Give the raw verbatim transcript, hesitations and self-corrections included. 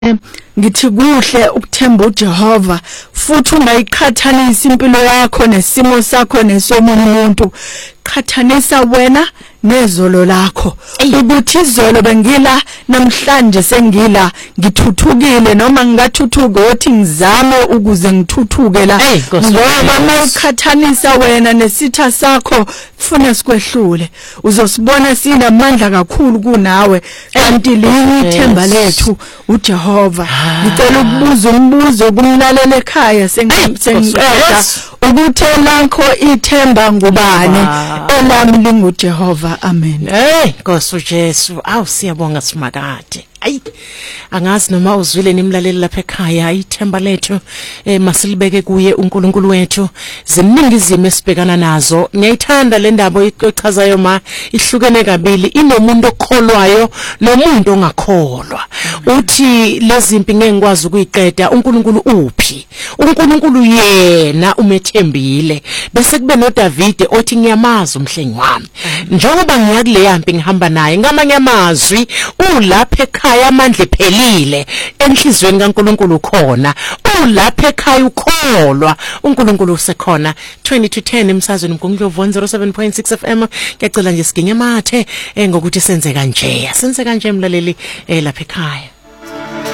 ngithi kuhle ukuthemba uJehova futhi ungayikhathalisa impilo yakho nesimo sakho nesomunye umuntu. Qhathanisa wena nezolo lakho ukuthi izolo bengila namhlanje sengila ngithuthukile noma ngingathuthuka othi ngizame ukuze ngithuthuke la ngoba mawukhathanisa wena nesitha sakho kufuna sikwehlule uzosibona sinamandla kakhulu kunawe kanti linye ithemba lethu uJehova. Ngicela ukubuza umbuzo kumlalela ekhaya sengiqeda ukuthi lakho ithemba ngubani elami linguJehova. Amen. Hey Nkosi uJesu awu siyabonga simakade. Ayi angazi noma uzwile nimlaleli lapha ekhaya ithemba lethu eh masilibeke kuye uNkulunkulu wethu. Ziningi izimo esibhekana nazo. Ngiyayithanda le ndaba echazayo ma ihlukene kabili inomuntu okholwayo nomuntu ongakholwa. Uthi lezi impi ngeke ngikwazi ukuyiqeda uNkulunkulu uphi? uNkulunkulu yena umethembile. Bese kube no David othi ngiyamazi umhlengi wami. Njengoba ngiyakule yampi ngihamba naye ngamanye amazwi ulapha ekhaya amandla ephelile enhlizweni kaNkulunkulu khona. Ulapha ekhaya ukholwa uNkulunkulu usekhona. twenty to ten emsazweni mgungundlovu one oh seven point six F M. Ngiyacela nje siginye mathe ngokuthi senze kanje. Senze kanje mlaleli lapha ekhaya.